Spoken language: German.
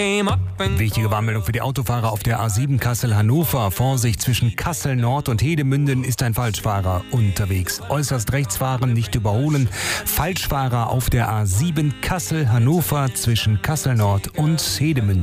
Wichtige Warnmeldung für die Autofahrer auf der A7 Kassel-Hannover. Vorsicht, zwischen Kassel-Nord und Hedemünden ist ein Falschfahrer unterwegs. Äußerst rechts fahren, nicht überholen. Falschfahrer auf der A7 Kassel-Hannover zwischen Kassel-Nord und Hedemünden.